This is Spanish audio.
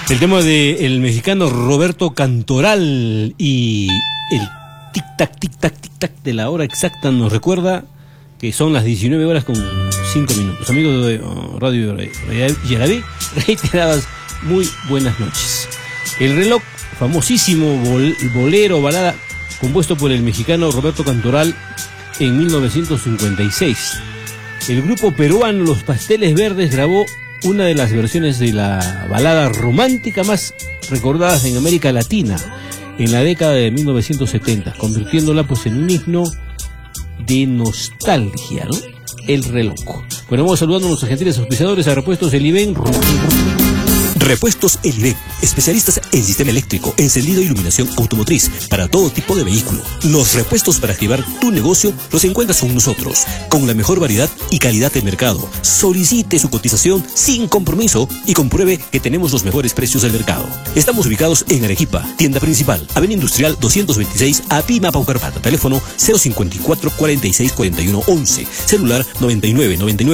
El tema del mexicano Roberto Cantoral y el tic-tac, tic-tac, tic-tac de la hora exacta nos recuerda que son las 19 horas con 5 minutos. Amigos de Radio Yaraví, reiteradas muy buenas noches. El reloj, famosísimo bolero, balada, compuesto por el mexicano Roberto Cantoral en 1956. El grupo peruano Los Pasteles Verdes grabó una de las versiones de la balada romántica más recordadas en América Latina en la década de 1970, convirtiéndola pues en un himno de nostalgia, ¿no? El reloj. Bueno, vamos saludando a nuestros gentiles auspiciadores, a Repuestos El Ibén. Repuestos El Ibén, especialistas en sistema eléctrico, encendido e iluminación automotriz para todo tipo de vehículo. Los repuestos para activar tu negocio los encuentras con nosotros, con la mejor variedad y calidad del mercado. Solicite su cotización sin compromiso y compruebe que tenemos los mejores precios del mercado. Estamos ubicados en Arequipa, tienda principal, Avenida Industrial 226, Apima, Paucarpata. Teléfono 054 46 41 11, celular 99